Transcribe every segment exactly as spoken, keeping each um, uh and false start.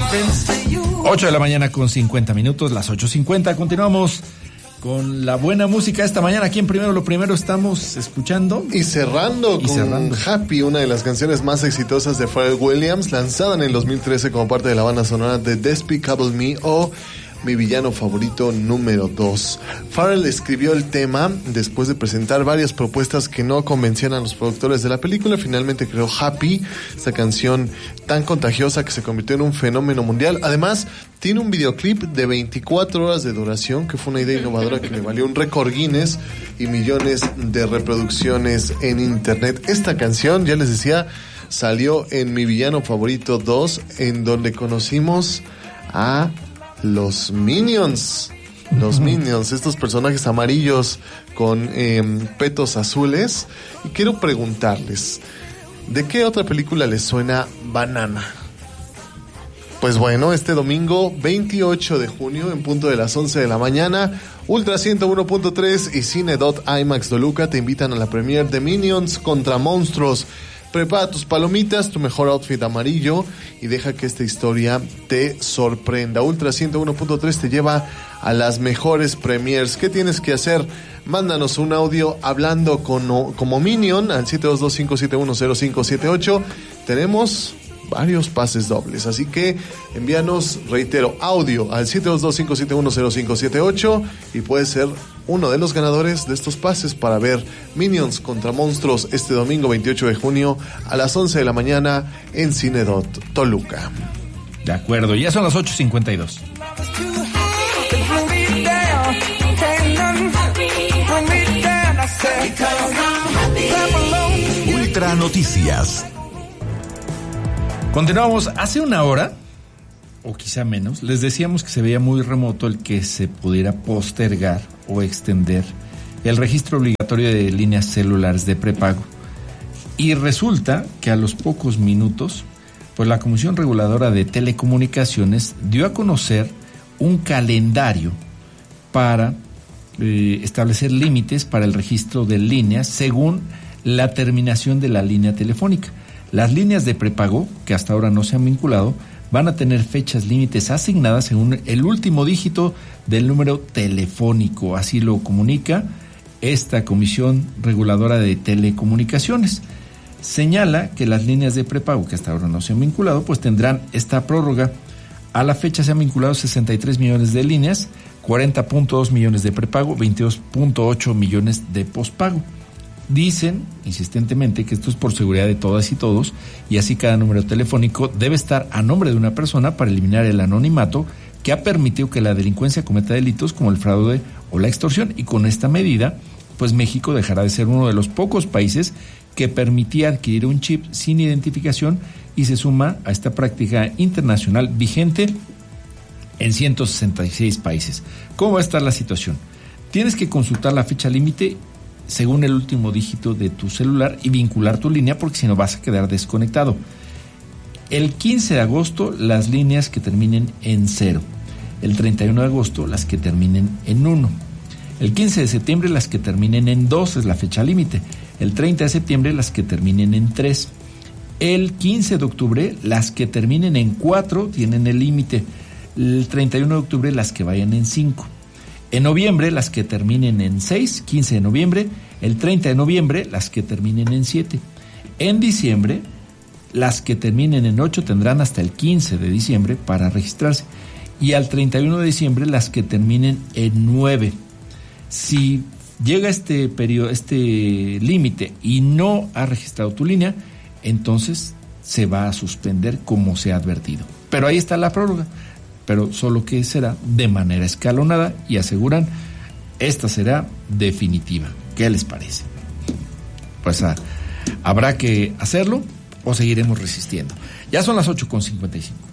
ocho de la mañana con cincuenta minutos, las ocho cincuenta. Continuamos con la buena música esta mañana. Aquí en Primero lo Primero estamos escuchando y cerrando y con cerrando. Happy, una de las canciones más exitosas de Pharrell Williams, lanzada en el dos mil trece como parte de la banda sonora de Despicable Me, o Mi Villano Favorito número dos. Pharrell escribió el tema después de presentar varias propuestas que no convencían a los productores de la película. Finalmente creó Happy, esta canción tan contagiosa que se convirtió en un fenómeno mundial. Además, tiene un videoclip de veinticuatro horas de duración, que fue una idea innovadora que le valió un récord Guinness y millones de reproducciones en internet. Esta canción, ya les decía, salió en Mi Villano Favorito dos, en donde conocimos a los Minions, los Minions, estos personajes amarillos con eh, petos azules. Y quiero preguntarles, ¿de qué otra película les suena Banana? Pues bueno, este domingo veintiocho de junio, en punto de las once de la mañana, Ultra ciento uno punto tres y Cine IMAX Toluca te invitan a la premiere de Minions contra Monstruos. Prepara tus palomitas, tu mejor outfit amarillo y deja que esta historia te sorprenda. Ultra ciento uno punto tres te lleva a las mejores premiers. ¿Qué tienes que hacer? Mándanos un audio hablando con, como Minion al siete dos dos, cinco siete uno, cero cinco siete ocho. Tenemos varios pases dobles, así que envíanos, reitero, audio al siete dos dos, cinco siete uno, cero cinco siete ocho y puedes ser uno de los ganadores de estos pases para ver Minions contra Monstruos este domingo veintiocho de junio a las once de la mañana en Cinedot Toluca. De acuerdo, ya son las ocho cincuenta y dos. Ultra Noticias. Continuamos. Hace una hora, o quizá menos, les decíamos que se veía muy remoto el que se pudiera postergar o extender el registro obligatorio de líneas celulares de prepago. Y resulta que a los pocos minutos, pues la Comisión Reguladora de Telecomunicaciones dio a conocer un calendario para eh, establecer límites para el registro de líneas según la terminación de la línea telefónica. Las líneas de prepago, que hasta ahora no se han vinculado, van a tener fechas límites asignadas según el último dígito del número telefónico. Así lo comunica esta Comisión Reguladora de Telecomunicaciones. Señala que las líneas de prepago, que hasta ahora no se han vinculado, pues tendrán esta prórroga. A la fecha se han vinculado sesenta y tres millones de líneas, cuarenta punto dos millones de prepago, veintidós punto ocho millones de pospago. Dicen insistentemente que esto es por seguridad de todas y todos, y así cada número telefónico debe estar a nombre de una persona para eliminar el anonimato que ha permitido que la delincuencia cometa delitos como el fraude o la extorsión. Y con esta medida, pues México dejará de ser uno de los pocos países que permitía adquirir un chip sin identificación y se suma a esta práctica internacional vigente en ciento sesenta y seis países. ¿Cómo va a estar la situación? Tienes que consultar la fecha límite según el último dígito de tu celular y vincular tu línea, porque si no vas a quedar desconectado. El quince de agosto las líneas que terminen en cero, el treinta y uno de agosto las que terminen en uno, el quince de septiembre las que terminen en dos es la fecha límite, el treinta de septiembre las que terminen en tres, el quince de octubre las que terminen en cuatro tienen el límite, el treinta y uno de octubre las que vayan en cinco. En noviembre, las que terminen en seis, quince de noviembre, el treinta de noviembre, las que terminen en siete. En diciembre, las que terminen en ocho tendrán hasta el quince de diciembre para registrarse. Y al treinta y uno de diciembre, las que terminen en nueve. Si llega este periodo, este límite y no has registrado tu línea, entonces se va a suspender como se ha advertido. Pero ahí está la prórroga. Pero solo que será de manera escalonada y aseguran esta será definitiva. ¿Qué les parece? Pues ah, habrá que hacerlo o seguiremos resistiendo. Ya son las ocho con cincuenta y cinco.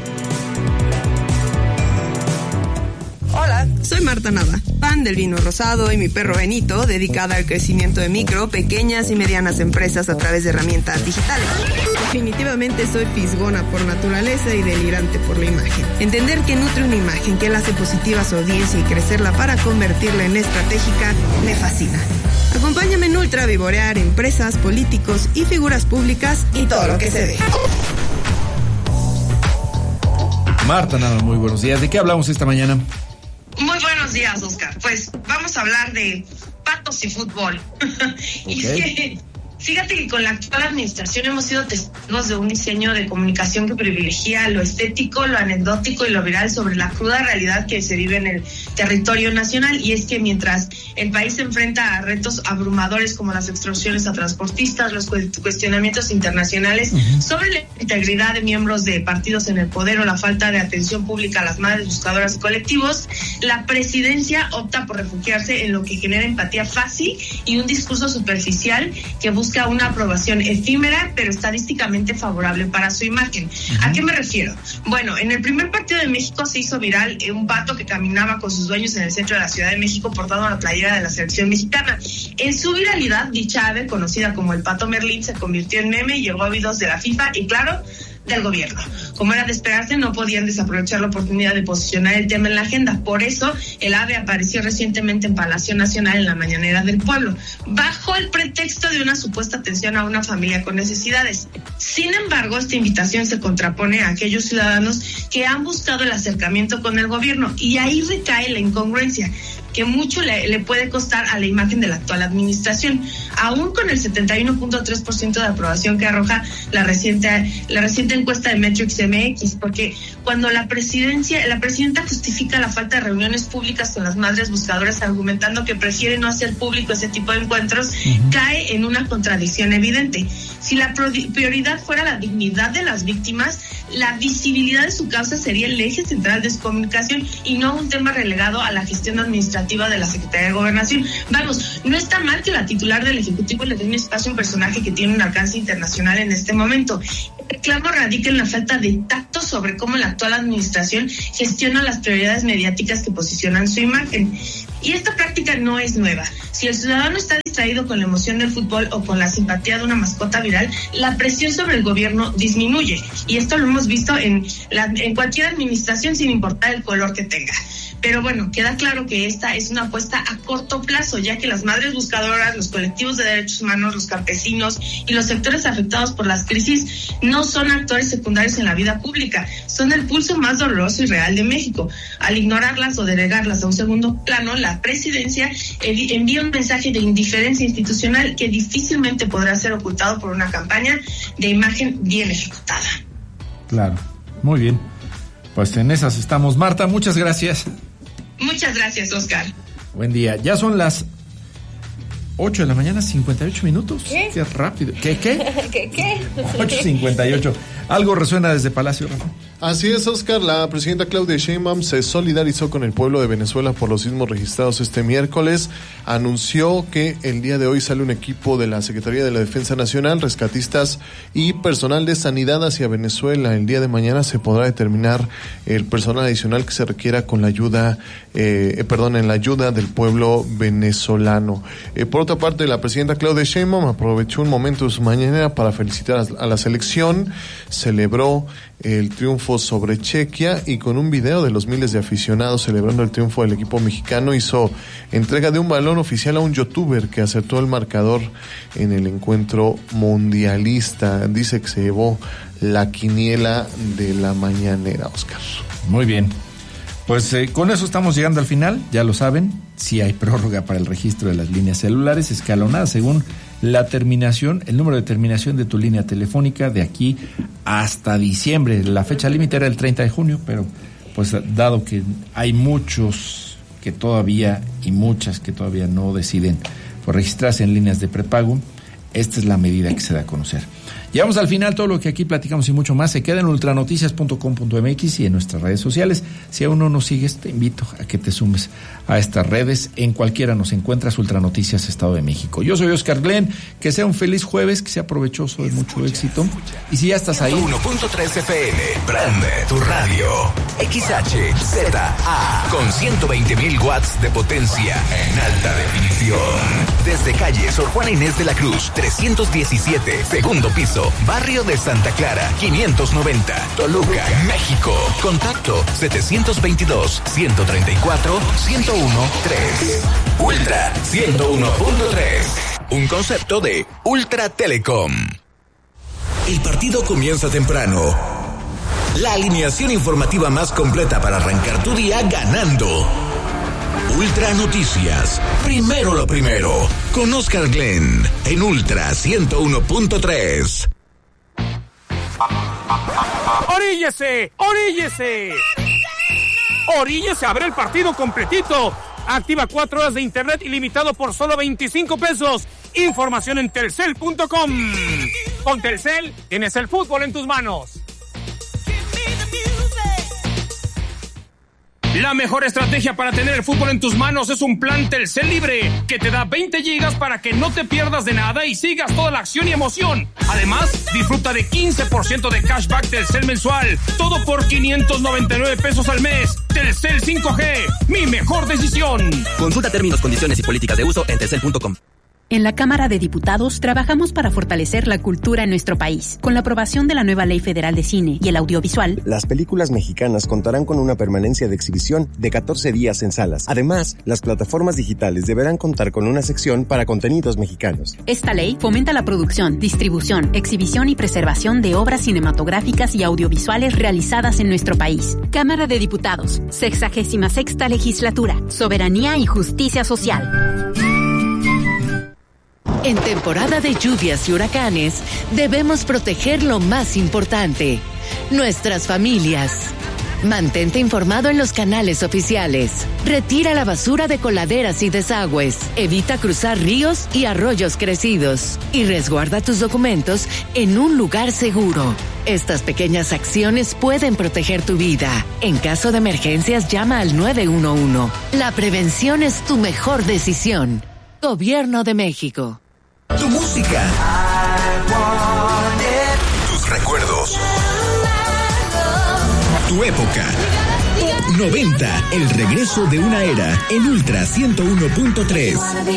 Hola, soy Marta Nava, fan del vino rosado y mi perro Benito, dedicada al crecimiento de micro, pequeñas y medianas empresas a través de herramientas digitales. Definitivamente soy fisgona por naturaleza y delirante por la imagen. Entender que nutre una imagen, que la hace positiva a su audiencia y crecerla para convertirla en estratégica, me fascina. Acompáñame en Ultra a vivorear empresas, políticos y figuras públicas y todo lo que se ve. Marta Nava, muy buenos días. ¿De qué hablamos esta mañana? Muy buenos días, Oscar. Pues vamos a hablar de patos y fútbol. Okay. Y es que, fíjate que con la actual administración hemos sido testigos de un diseño de comunicación que privilegia lo estético, lo anecdótico y lo viral sobre la cruda realidad que se vive en el territorio nacional. Y es que mientras el país se enfrenta a retos abrumadores como las extorsiones a transportistas, los cuestionamientos internacionales uh-huh. sobre la integridad de miembros de partidos en el poder o la falta de atención pública a las madres buscadoras y colectivos, la presidencia opta por refugiarse en lo que genera empatía fácil y un discurso superficial que busca una aprobación efímera pero estadísticamente favorable para su imagen. Uh-huh. ¿A qué me refiero? Bueno, en el primer partido de México se hizo viral un pato que caminaba con sus dueños en el centro de la Ciudad de México portando la playera de la selección mexicana. En su viralidad, dicha ave, conocida como el pato Merlín, se convirtió en meme y llegó a oídos de la FIFA y, claro, del gobierno. Como era de esperarse, no podían desaprovechar la oportunidad de posicionar el tema en la agenda. Por eso, el ave apareció recientemente en Palacio Nacional en la mañanera del pueblo, bajo el pretexto de una supuesta atención a una familia con necesidades. Sin embargo, esta invitación se contrapone a aquellos ciudadanos que han buscado el acercamiento con el gobierno, y ahí recae la incongruencia que mucho le, le puede costar a la imagen de la actual administración, aún con el setenta y uno punto tres por ciento de aprobación que arroja la reciente la reciente encuesta de Metrics M X, porque cuando la presidencia la presidenta justifica la falta de reuniones públicas con las madres buscadoras argumentando que prefiere no hacer público ese tipo de encuentros, uh-huh. cae en una contradicción evidente. Si la prioridad fuera la dignidad de las víctimas, la visibilidad de su causa sería el eje central de su comunicación y no un tema relegado a la gestión administrativa de la Secretaría de Gobernación. Vamos, no está mal que la titular del Ejecutivo le dé un espacio a un personaje que tiene un alcance internacional en este momento. El reclamo radica en la falta de tacto sobre cómo la actual administración gestiona las prioridades mediáticas que posicionan su imagen. Y esta práctica no es nueva. Si el ciudadano está distraído con la emoción del fútbol o con la simpatía de una mascota viral, la presión sobre el gobierno disminuye. Y esto lo hemos visto en, la, en cualquier administración, sin importar el color que tenga. Pero bueno, queda claro que esta es una apuesta a corto plazo, ya que las madres buscadoras, los colectivos de derechos humanos, los campesinos y los sectores afectados por las crisis no son actores secundarios en la vida pública, son el pulso más doloroso y real de México. Al ignorarlas o delegarlas a un segundo plano, la presidencia envía un mensaje de indiferencia institucional que difícilmente podrá ser ocultado por una campaña de imagen bien ejecutada. Claro, muy bien. Pues en esas estamos. Marta, muchas gracias. Muchas gracias, Oscar. Buen día. Ya son las ocho de la mañana, cincuenta y ocho minutos. ¿Qué? Qué rápido. ¿Qué, qué? ¿Qué, qué? ocho cincuenta y ocho. Algo resuena desde Palacio, Rafa. Así es, Oscar. La presidenta Claudia Sheinbaum se solidarizó con el pueblo de Venezuela por los sismos registrados este miércoles. Anunció que el día de hoy sale un equipo de la Secretaría de la Defensa Nacional, rescatistas y personal de sanidad hacia Venezuela. El día de mañana se podrá determinar el personal adicional que se requiera con la ayuda, eh, perdón, en la ayuda del pueblo venezolano. Eh, por otra parte, la presidenta Claudia Sheinbaum aprovechó un momento de su mañanera para felicitar a la selección. Celebró el triunfo sobre Chequia y con un video de los miles de aficionados celebrando el triunfo del equipo mexicano hizo entrega de un balón oficial a un youtuber que acertó el marcador en el encuentro mundialista. Dice que se llevó la quiniela de la mañanera, Oscar. Muy bien. Pues eh, con eso estamos llegando al final, ya lo saben, si hay prórroga para el registro de las líneas celulares escalonadas según la terminación, el número de terminación de tu línea telefónica de aquí hasta diciembre. La fecha límite era el treinta de junio, pero pues dado que hay muchos que todavía y muchas que todavía no deciden por registrarse en líneas de prepago, esta es la medida que se da a conocer. Llegamos al final, todo lo que aquí platicamos y mucho más se queda en ultranoticias punto com punto m x y en nuestras redes sociales. Si aún no nos sigues, te invito a que te sumes a estas redes. En cualquiera nos encuentras Ultranoticias Estado de México. Yo soy Oscar Glenn, que sea un feliz jueves, que sea provechoso, de mucho éxito. Y si ya estás ahí... uno punto tres F M, prende tu radio. X H Z A, con ciento veinte mil watts de potencia en alta definición. Desde calle Sor Juana Inés de la Cruz, trescientos diecisiete, segundo piso. Barrio de Santa Clara, quinientos noventa, Toluca, México. Contacto setecientos veintidós, ciento treinta y cuatro, ciento uno, tres. Ultra ciento uno punto tres. Un concepto de Ultra Telecom. El partido comienza temprano. La alineación informativa más completa para arrancar tu día ganando. Ultra Noticias. Primero lo primero. Con Oscar Glenn en Ultra ciento uno punto tres. ¡Oríllese! ¡Oríllese! ¡Oríllese a ver el partido completito! Activa cuatro horas de internet ilimitado por solo veinticinco pesos. Información en telcel punto com. Con Telcel tienes el fútbol en tus manos. La mejor estrategia para tener el fútbol en tus manos es un plan Telcel Libre, que te da veinte gigas para que no te pierdas de nada y sigas toda la acción y emoción. Además, disfruta de quince por ciento de cashback Telcel mensual, todo por quinientos noventa y nueve pesos al mes. Telcel cinco G, mi mejor decisión. Consulta términos, condiciones y políticas de uso en telcel punto com. En la Cámara de Diputados trabajamos para fortalecer la cultura en nuestro país. Con la aprobación de la nueva Ley Federal de Cine y el Audiovisual, las películas mexicanas contarán con una permanencia de exhibición de catorce días en salas. Además, las plataformas digitales deberán contar con una sección para contenidos mexicanos. Esta ley fomenta la producción, distribución, exhibición y preservación de obras cinematográficas y audiovisuales realizadas en nuestro país. Cámara de Diputados, sexagésima sexta Legislatura, Soberanía y Justicia Social. En temporada de lluvias y huracanes, debemos proteger lo más importante, nuestras familias. Mantente informado en los canales oficiales. Retira la basura de coladeras y desagües. Evita cruzar ríos y arroyos crecidos. Y resguarda tus documentos en un lugar seguro. Estas pequeñas acciones pueden proteger tu vida. En caso de emergencias, llama al nueve uno uno. La prevención es tu mejor decisión. Gobierno de México. Tu música. Tus recuerdos. Tu época. noventa, el regreso de una era en Ultra ciento uno punto tres.